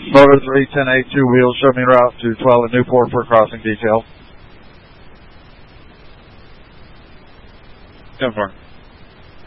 Motor 310A, 2 wheels, show me route to 12 and Newport for crossing detail. 10-4.